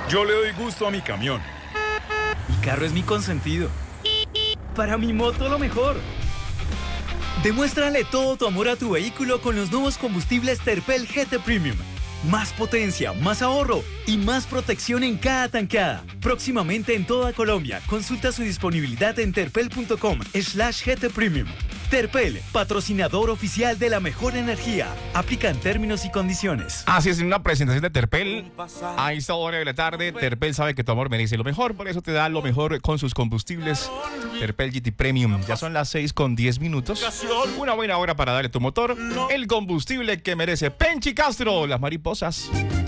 Yo le doy gusto a mi camión. Mi carro es mi consentido. Para mi moto lo mejor. Demuéstrale todo tu amor a tu vehículo con los nuevos combustibles Terpel GT Premium. Más potencia, más ahorro y más protección en cada tankada. Próximamente en toda Colombia. Consulta su disponibilidad en terpel.com/GT Premium. Terpel, patrocinador oficial de la mejor energía. Aplican términos y condiciones. Así es, en una presentación de Terpel, a esta hora de la tarde, Terpel sabe que tu amor merece lo mejor, por eso te da lo mejor con sus combustibles Terpel GT Premium. Ya son las 6:10. Una buena hora para darle a tu motor el combustible que merece. Penchi Castro, las mariposas.